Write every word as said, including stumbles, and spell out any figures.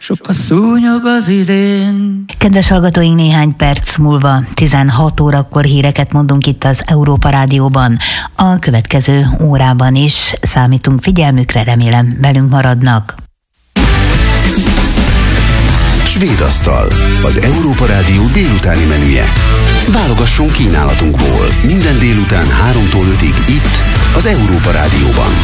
sok a szúnyog az idén. Kedves hallgatóink, néhány perc múlva tizenhat órakor híreket mondunk itt az Európa Rádióban. A következő órában is számítunk figyelmükre, remélem velünk maradnak. Svéd asztal, az Európa Rádió délutáni menüje. Válogasson kínálatunkból minden délután háromtól ötig itt az Európa Rádióban.